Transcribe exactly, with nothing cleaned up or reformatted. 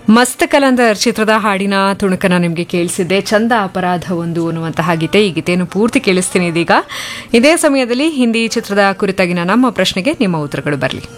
ಮಸ್ತ್ ಕಲಂದರ್ ಚಿತ್ರದ ಹಾಡಿನ ತುಣುಕನ ನಿಮಗೆ ಕೇಳಿಸಿದ್ದೆ. ಚಂದ ಅಪರಾಧ ಒಂದು ಅನ್ನುವಂತಹ ಗೀತೆ. ಈ ಗೀತೆಯನ್ನು ಪೂರ್ತಿ ಕೇಳಿಸ್ತೀನಿ ಇದೀಗ. ಇದೇ ಸಮಯದಲ್ಲಿ ಹಿಂದಿ ಚಿತ್ರದ ಕುರಿತಾಗಿನ ನಮ್ಮ ಪ್ರಶ್ನೆಗೆ ನಿಮ್ಮ ಉತ್ತರಗಳು ಬರಲಿ.